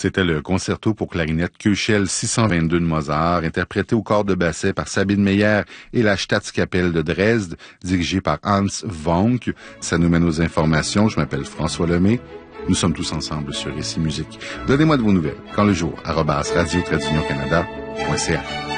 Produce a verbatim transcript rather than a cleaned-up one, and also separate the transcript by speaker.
Speaker 1: C'était le concerto pour clarinette Köchel six cent vingt-deux de Mozart, interprété au corps de basset par Sabine Meyer et la Staatskapelle de Dresde, dirigée par Hans Vonk. Ça nous mène aux informations. Je m'appelle François Lemay. Nous sommes tous ensemble sur Récit Musique. Donnez-moi de vos nouvelles. Quand le jour, arobase radio-canada point c a.